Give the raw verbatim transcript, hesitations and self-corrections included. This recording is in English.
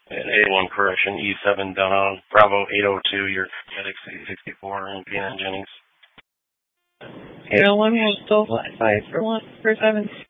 And A one correction, E seven down, Bravo eight oh two, your Medic C sixty-four, and P nine Jennings. eight oh one will still fly five for one for seven.